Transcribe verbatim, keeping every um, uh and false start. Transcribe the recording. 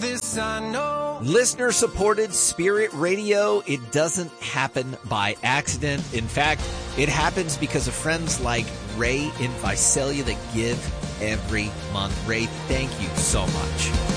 this I know. Listener supported Spirit Radio. It doesn't happen by accident. In fact, it happens because of friends like Ray in Visalia that give every month. Ray, thank you so much.